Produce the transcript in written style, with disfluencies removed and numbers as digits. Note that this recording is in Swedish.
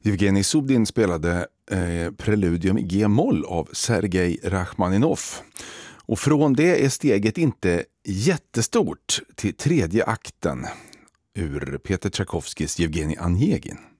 Evgenij Subdin spelade Preludium i G-moll av Sergej Rachmaninov. Och från det är steget inte jättestort till tredje akten ur Peter Tchaikovskys Evgenij Onegin.